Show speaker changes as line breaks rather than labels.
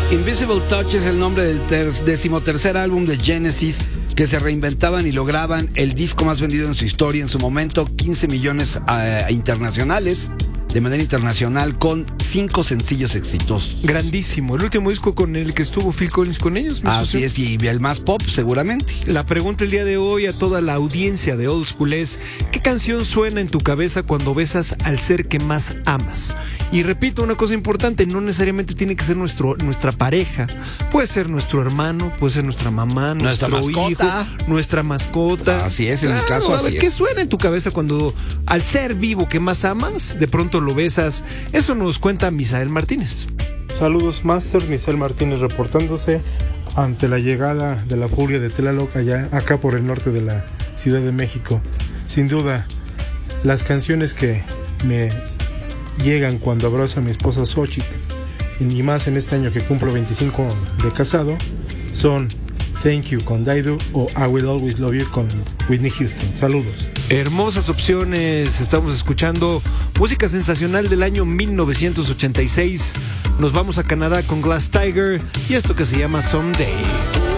Invisible Touch es el nombre del 13º álbum de Genesis, que se reinventaban y lograban el disco más vendido en su historia, en su momento 15 millones internacionales, de manera internacional, con 5 sencillos exitosos.
Grandísimo. El último disco con el que estuvo Phil Collins con ellos.
Así es, y el más pop seguramente.
La pregunta el día de hoy a toda la audiencia de Old School es: ¿qué canción suena en tu cabeza cuando besas al ser que más amas? Y repito, una cosa importante, no necesariamente tiene que ser nuestra pareja. Puede ser nuestro hermano, puede ser nuestra mamá, nuestro hijo, nuestra mascota.
Así es, en el caso así es.
¿Qué suena en tu cabeza cuando al ser vivo que más amas, de pronto lo besas? Eso nos cuenta Misael Martínez.
Saludos, Master. Misael Martínez reportándose ante la llegada de la furia de Tlaloc acá por el norte de la Ciudad de México. Sin duda, las canciones que me llegan cuando abrazo a mi esposa Xochitl, y más en este año que cumplo 25 de casado, son Thank You con Dido o I Will Always Love You con Whitney Houston. Saludos.
Hermosas opciones. Estamos escuchando música sensacional del año 1986. Nos vamos a Canadá con Glass Tiger y esto que se llama Someday.